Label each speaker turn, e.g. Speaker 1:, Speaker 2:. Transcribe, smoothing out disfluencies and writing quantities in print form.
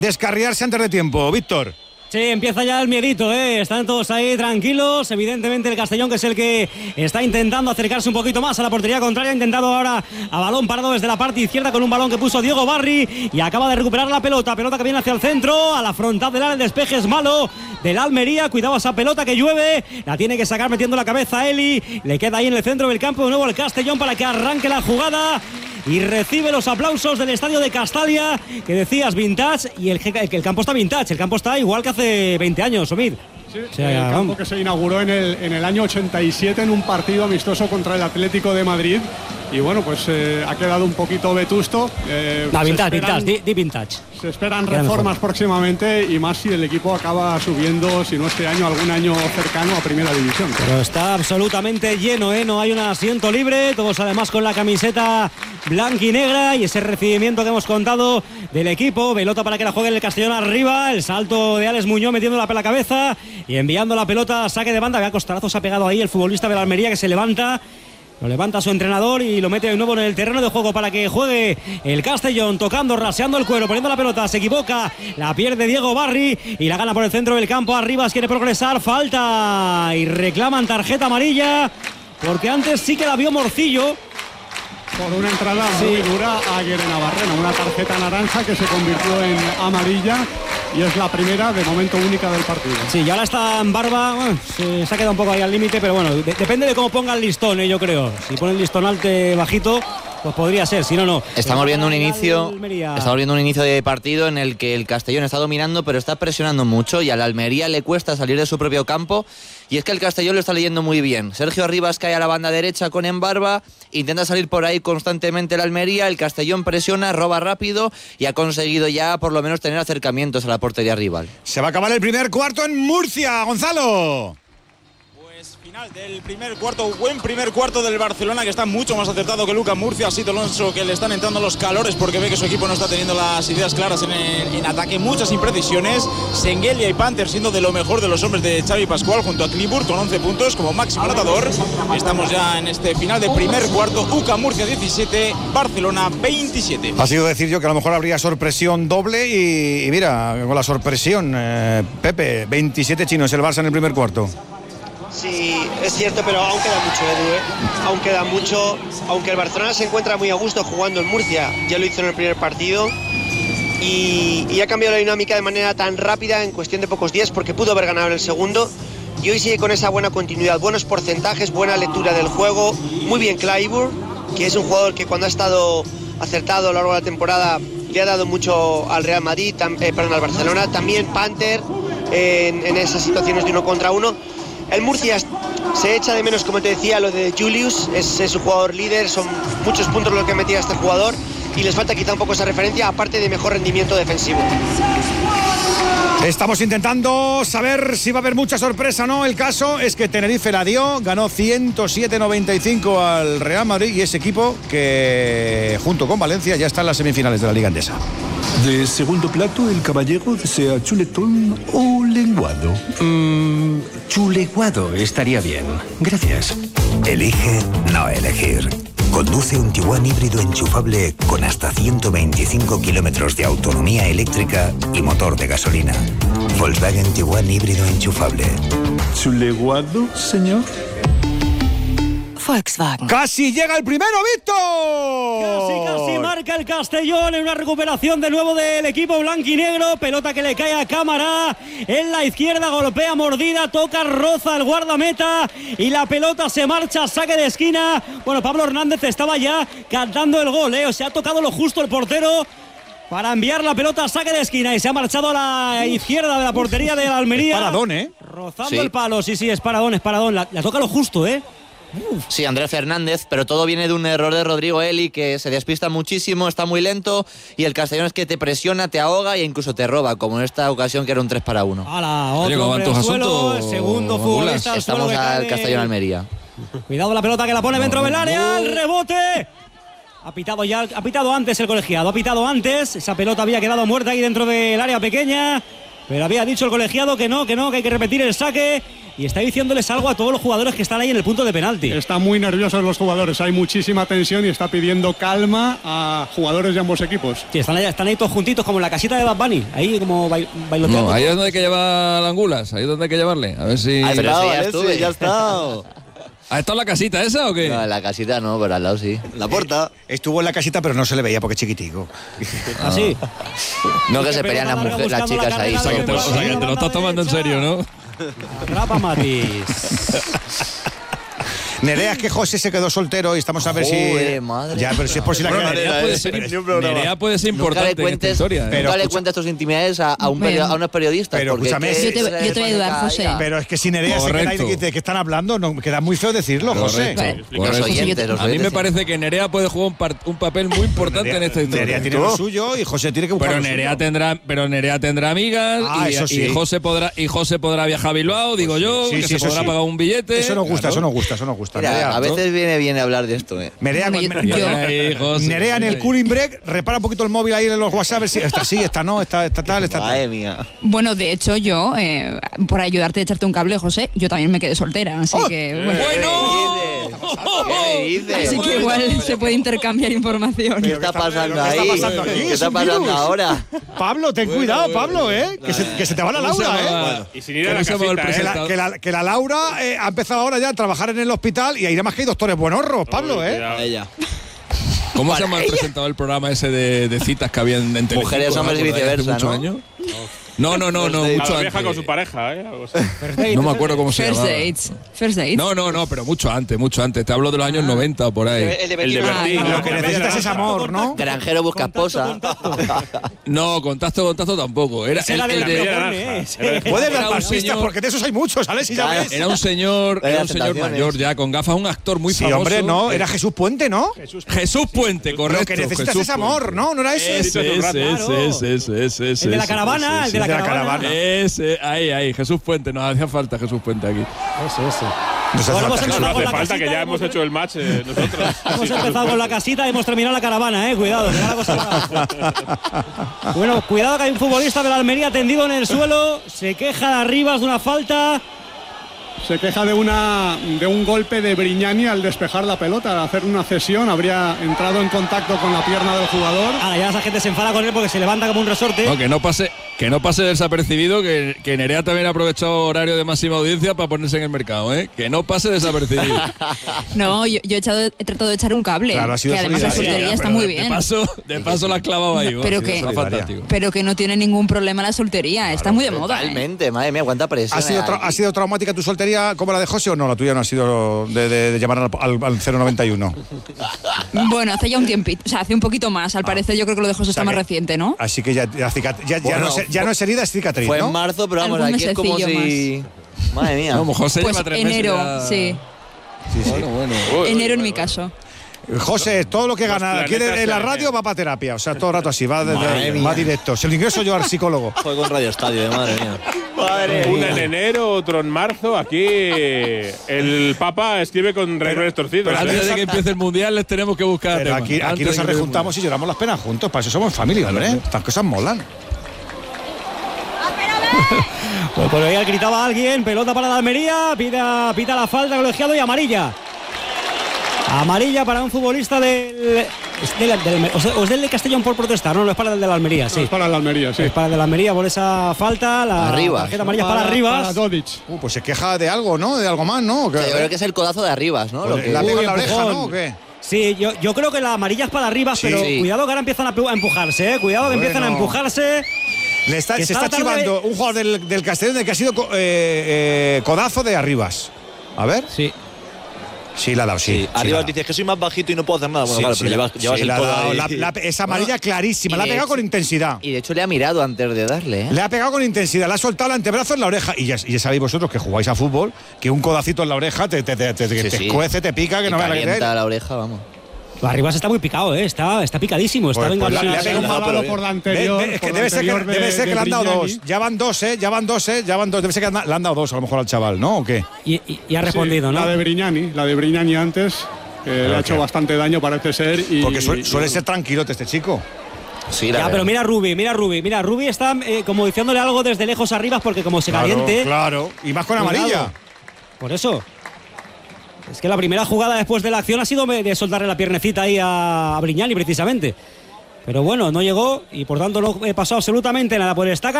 Speaker 1: descarriarse antes de tiempo. Víctor.
Speaker 2: Sí, empieza ya el miedito, están todos ahí tranquilos. Evidentemente el Castellón, que es el que está intentando acercarse un poquito más a la portería contraria, ha intentado ahora a balón parado desde la parte izquierda con un balón que puso Diego Barri y acaba de recuperar la pelota que viene hacia el centro, a la frontal del área. El despeje es malo del Almería, cuidado esa pelota que llueve, la tiene que sacar metiendo la cabeza Eli, le queda ahí en el centro del campo de nuevo el Castellón para que arranque la jugada y recibe los aplausos del estadio de Castalia, que decías vintage, y el campo está vintage, el campo está igual que hace 20 años, Omid.
Speaker 3: Sí, o sea, el campo que se inauguró en el año 87 en un partido amistoso contra el Atlético de Madrid. Y bueno, pues ha quedado un poquito vetusto.
Speaker 2: Vintage.
Speaker 3: Se esperan reformas próximamente, y más si el equipo acaba subiendo, si no este año, algún año cercano a Primera División.
Speaker 2: Pero está absolutamente lleno, no hay un asiento libre, todos además con la camiseta blanca y negra, y ese recibimiento que hemos contado del equipo. Pelota para que la juegue el Castellón arriba, el salto de Alex Muñoz metiéndola por la cabeza y enviando la pelota a saque de banda. Vea, costalazo se ha pegado ahí el futbolista de la Almería, que se levanta. Lo levanta su entrenador y lo mete de nuevo en el terreno de juego para que juegue el Castellón, tocando, raseando el cuero, poniendo la pelota, se equivoca, la pierde Diego Barri y la gana por el centro del campo. Arribas quiere progresar, falta y reclaman tarjeta amarilla, porque antes sí que la vio Morcillo.
Speaker 3: Por una entrada muy dura a Aguirre Navarrena, una tarjeta naranja que se convirtió en amarilla, y es la primera, de momento única, del partido.
Speaker 2: Sí, y ahora está en Barba, se ha quedado un poco ahí al límite, pero bueno, depende de cómo ponga el listón, yo creo. Si pone el listón alto, bajito, pues podría ser, si no, no.
Speaker 4: Estamos viendo un inicio de partido en el que el Castellón está dominando, pero está presionando mucho, y a la Almería le cuesta salir de su propio campo. Y es que el Castellón lo está leyendo muy bien. Sergio Arribas cae a la banda derecha con Embarba, intenta salir por ahí constantemente el Almería, el Castellón presiona, roba rápido y ha conseguido ya por lo menos tener acercamientos a la portería rival.
Speaker 1: Se va a acabar el primer cuarto en Murcia, Gonzalo.
Speaker 5: Final del primer cuarto, buen primer cuarto del Barcelona, que está mucho más acertado que Lucas Murcia. Ha sido Alonso que le están entrando los calores porque ve que su equipo no está teniendo las ideas claras en ataque, muchas imprecisiones. Sengelia y Panther siendo de lo mejor de los hombres de Xavi Pascual, junto a Clibur con 11 puntos como máximo anotador. Estamos ya en este final del primer cuarto. UCAM Murcia 17, Barcelona 27.
Speaker 1: Ha sido decir yo que a lo mejor habría sorpresión doble y mira, con la sorpresión, Pepe, 27 chinos el Barça en el primer cuarto.
Speaker 6: Sí, es cierto, pero aún queda mucho, Edu, Aún queda mucho, aunque el Barcelona se encuentra muy a gusto jugando en Murcia, ya lo hizo en el primer partido, y ha cambiado la dinámica de manera tan rápida en cuestión de pocos días, porque pudo haber ganado en el segundo, y hoy sigue con esa buena continuidad, buenos porcentajes, buena lectura del juego, muy bien Clibur, que es un jugador que cuando ha estado acertado a lo largo de la temporada le ha dado mucho al Real Madrid, al Barcelona, también Panther en esas situaciones de 1 contra 1. El Murcia se echa de menos, como te decía, lo de Julius, es su jugador líder, son muchos puntos lo que metía este jugador, y les falta quizá un poco esa referencia, aparte de mejor rendimiento defensivo.
Speaker 1: Estamos intentando saber si va a haber mucha sorpresa o no. El caso es que Tenerife la dio, ganó 107-95 al Real Madrid, y ese equipo que junto con Valencia ya está en las semifinales de la Liga Endesa.
Speaker 7: De segundo plato, el caballero desea chuletón o lenguado.
Speaker 8: Chuleguado estaría bien. Gracias.
Speaker 9: Elige no elegir. Conduce un Tiguan híbrido enchufable con hasta 125 kilómetros de autonomía eléctrica y motor de gasolina. Volkswagen Tiguan híbrido enchufable.
Speaker 7: ¿Chuleguado, señor?
Speaker 10: Volkswagen.
Speaker 1: ¡Casi llega el primero, Víctor!
Speaker 2: Casi marca el Castellón en una recuperación de nuevo del equipo blanquinegro. Pelota que le cae a Cámara en la izquierda, golpea, mordida, toca, roza el guardameta y la pelota se marcha, saque de esquina. Bueno, Pablo Hernández estaba ya cantando el gol, o sea, ha tocado lo justo el portero para enviar la pelota a saque de esquina, y se ha marchado a la izquierda de la portería de la Almería.
Speaker 1: Paradón,
Speaker 2: rozando el palo, sí, es paradón. La toca lo justo,
Speaker 4: Sí, Andrés Fernández, pero todo viene de un error de Rodrigo Eli, que se despista muchísimo, está muy lento, y el Castellón es que te presiona, te ahoga e incluso te roba, como en esta ocasión que era un 3-1.
Speaker 2: Otro hombre al suelo, el segundo futbolista al suelo.
Speaker 4: Estamos al Castellón Almería.
Speaker 2: Cuidado la pelota que la pone dentro del área, el rebote. Ha pitado antes el colegiado, esa pelota había quedado muerta ahí dentro del área pequeña, pero había dicho el colegiado que no, que hay que repetir el saque. y está diciéndoles algo a todos los jugadores que están ahí en el punto de penalti.
Speaker 3: Están muy nerviosos los jugadores, hay muchísima tensión y está pidiendo calma a jugadores de ambos equipos.
Speaker 2: Sí, están ahí todos juntitos como en la casita de Bad Bunny, ahí como bailoteando.
Speaker 10: No, ahí es donde hay que llevar Angulas, ahí es donde hay que llevarle. A ver si...
Speaker 4: Pero sí, ya estuve.
Speaker 11: Ya está.
Speaker 10: ¿Ha estado en la casita esa o qué?
Speaker 4: No, en la casita no, pero al lado sí.
Speaker 11: La puerta.
Speaker 1: Estuvo en la casita, pero no se le veía porque es chiquitico.
Speaker 2: ¿Ah, sí?
Speaker 4: No, que se pelean las chicas ahí.
Speaker 10: O sea, que te lo estás tomando en serio, ¿no?
Speaker 2: Atrapa Matis.
Speaker 1: Nerea, es que José se quedó soltero y estamos a ver si...
Speaker 4: Madre.
Speaker 1: Ya, pero si es por si la
Speaker 10: Nerea puede ser importante en esta historia.
Speaker 4: Nunca le cuentes tus intimidades a unos periodistas.
Speaker 1: Pero escúchame,
Speaker 12: yo te voy a ayudar, José.
Speaker 1: Pero es que si Nerea se queda ahí y dice que están hablando, no, queda muy feo decirlo, José.
Speaker 10: A mí me parece que Nerea puede jugar un papel muy importante en esta historia.
Speaker 1: Nerea tiene lo suyo y José tiene que buscar
Speaker 10: Pero Nerea tendrá amigas y José podrá viajar a Bilbao, digo yo, que se podrá pagar un billete.
Speaker 1: Eso nos gusta.
Speaker 4: Mira, a veces viene bien hablar de esto.
Speaker 1: Nerea en el cooling break repara un poquito el móvil ahí en los WhatsApp, a ver si esta sí, esta no, esta tal, esta tal.
Speaker 4: Madre mía.
Speaker 12: Bueno, de hecho yo, por ayudarte a echarte un cable, José, yo también me quedé soltera, así que... Así que igual se puede intercambiar información.
Speaker 4: ¿Qué está pasando ahí? ¿Qué está pasando ahora?
Speaker 1: Pablo, ten cuidado, Pablo, que se te va la Laura,
Speaker 13: Y sin ir a la casita,
Speaker 1: que la Laura ha empezado ahora ya a trabajar en el hospital y ahí nada más que hay doctores buenorros, Pablo,
Speaker 11: Ella.
Speaker 10: ¿Cómo se llama el presentado el programa ese de citas que había en Telecinco?
Speaker 4: Mujeres, hombres y viceversa,
Speaker 10: ¿no?
Speaker 4: ¿no?
Speaker 10: No, mucho
Speaker 13: viaja
Speaker 10: antes.
Speaker 13: con su pareja, algo así.
Speaker 10: No me acuerdo cómo se llama.
Speaker 12: First dates.
Speaker 10: No, pero mucho antes. Te hablo de los años 90 o por ahí.
Speaker 11: El de
Speaker 13: Bertín.
Speaker 1: Lo que necesitas es amor, ¿no?
Speaker 4: Granjero busca esposa.
Speaker 10: No, contacto tampoco. Era
Speaker 2: Será
Speaker 10: el de...
Speaker 1: Puedes dar
Speaker 10: Era un
Speaker 1: más pistas
Speaker 10: señor-
Speaker 1: porque de esos hay muchos, ¿sabes? Si ya ves.
Speaker 10: Era un señor mayor ya, con gafas, un actor muy
Speaker 1: Sí,
Speaker 10: famoso.
Speaker 1: hombre, no, era Jesús Puente, ¿no?
Speaker 10: Jesús Puente, correcto.
Speaker 1: Lo que necesitas
Speaker 10: Jesús
Speaker 1: es amor,
Speaker 10: Puente.
Speaker 1: ¿no? ¿No era ese?
Speaker 10: Ese.
Speaker 2: El de la caravana, el de la caravana.
Speaker 10: Ese, ahí, Jesús Puente, nos hacía falta Jesús Puente aquí.
Speaker 2: Ese.
Speaker 1: Nos hace
Speaker 2: Bueno,
Speaker 1: falta
Speaker 2: hemos
Speaker 13: No
Speaker 2: empezado con
Speaker 13: hace
Speaker 2: la
Speaker 13: falta,
Speaker 2: casita,
Speaker 13: que ya hemos hecho el match nosotros.
Speaker 2: Hemos empezado con la casita y hemos terminado la caravana, cuidado, que va la cosa grave. Bueno, cuidado que hay un futbolista de la Almería tendido en el suelo, se queja de Arribas de una falta.
Speaker 3: Se queja de un golpe de Brignani al despejar la pelota, al hacer una cesión, habría entrado en contacto con la pierna del jugador.
Speaker 2: Ahora ya esa gente se enfada con él porque se levanta como un resorte.
Speaker 10: No, que no pase desapercibido, que Nerea también ha aprovechado horario de máxima audiencia para ponerse en el mercado, que no pase desapercibido.
Speaker 12: No, yo he tratado de echar un cable,
Speaker 1: Claro, ha sido
Speaker 12: que además la
Speaker 1: solidaria,
Speaker 12: soltería está muy bien.
Speaker 10: De paso la has clavado ahí.
Speaker 12: Pero que no tiene ningún problema la soltería, está muy de moda.
Speaker 4: Totalmente, madre mía, cuánta presión.
Speaker 1: ¿Ha sido traumática tu soltería como la de José o no? La tuya no ha sido de llamar al 091.
Speaker 12: Bueno, hace ya un tiempito, o sea, hace un poquito más. Al parecer yo creo que lo de José está más reciente, ¿no?
Speaker 1: Así que ya no es herida, es cicatriz,
Speaker 4: Fue
Speaker 1: ¿no?
Speaker 4: en marzo, pero vamos,
Speaker 12: Algún
Speaker 4: aquí es como si... Madre mía.
Speaker 10: Vamos, José
Speaker 12: Pues
Speaker 10: lleva 3
Speaker 12: enero,
Speaker 10: meses ya.
Speaker 12: sí.
Speaker 10: Bueno.
Speaker 12: Enero en mi caso.
Speaker 1: José, todo lo que gana aquí en la radio va para terapia. O sea, todo el rato así, va directo. Se lo ingreso yo al psicólogo.
Speaker 11: Fue con Radio Estadio, madre mía.
Speaker 13: Una en enero, otro en marzo. Aquí el Papa escribe con renglones torcidos.
Speaker 10: Pero antes de que empiece el Mundial les tenemos que buscar
Speaker 1: Pero
Speaker 10: temas.
Speaker 1: aquí nos rejuntamos y lloramos las penas juntos. Para eso somos familia, hombre. Estas cosas molan.
Speaker 2: Pues por ahí gritaba alguien, pelota para la Almería, pita la falta, colegiado y amarilla. Amarilla para un futbolista del o es del de Castellón por protestar, no es para el de la Almería, sí.
Speaker 3: Es para la Almería, sí.
Speaker 2: Es para el de la Almería por esa falta, la
Speaker 4: Arribas.
Speaker 2: tarjeta amarilla para Arribas.
Speaker 3: Para Dodic.
Speaker 1: Pues se queja de algo, ¿no? De algo más, ¿no?
Speaker 4: O sea, yo creo que es el codazo de Arribas, ¿no?
Speaker 1: Pues la pega en la oreja,
Speaker 2: empujón.
Speaker 1: ¿no? ¿O qué?
Speaker 2: Sí, yo creo que la amarilla es para Arribas,
Speaker 1: Sí.
Speaker 2: pero
Speaker 4: Sí.
Speaker 2: cuidado que ahora empiezan a empujarse, Cuidado que empiezan a empujarse.
Speaker 1: Se está chivando un jugador del Castellón de que ha sido codazo de Arribas. A ver.
Speaker 2: Sí.
Speaker 1: Sí, la ha dado, sí.
Speaker 11: Arriba dices que soy más bajito y no puedo hacer nada. Bueno,
Speaker 1: Sí,
Speaker 11: claro,
Speaker 1: sí,
Speaker 11: pero llevas
Speaker 1: sí,
Speaker 11: el
Speaker 1: le ha
Speaker 11: codo
Speaker 1: dado
Speaker 11: ahí.
Speaker 1: esa amarilla clarísima, la ha pegado con intensidad.
Speaker 4: Y de hecho le ha mirado antes de darle,
Speaker 1: Le ha pegado con intensidad, le ha soltado el antebrazo en la oreja. Y ya sabéis vosotros que jugáis a fútbol, que un codacito en la oreja te escuece, te pica, que no me va a
Speaker 4: calienta
Speaker 1: creer.
Speaker 4: la oreja, vamos.
Speaker 2: Arribas está muy picado, está picadísimo. Está
Speaker 1: Pues le ha
Speaker 2: venganza.
Speaker 1: pegado un
Speaker 3: Malado por la anterior.
Speaker 1: Es que debe ser que le han dado dos. Ya van dos. Debe ser que le han dado dos a lo mejor al chaval, ¿no? ¿O qué?
Speaker 2: Y ha respondido, ¿no?
Speaker 3: La de Brignani antes, que le ha hecho bastante daño, parece ser.
Speaker 1: Porque suele ser tranquilote este chico.
Speaker 4: Sí,
Speaker 2: Ya, pero mira Rubi está como diciéndole algo desde lejos a Arribas porque como se caliente.
Speaker 1: Claro, y más con amarilla.
Speaker 2: Por eso. Es que la primera jugada después de la acción ha sido de soltarle la piernecita ahí a Brignani precisamente. Pero bueno, no llegó y por tanto no pasó absolutamente nada por esta.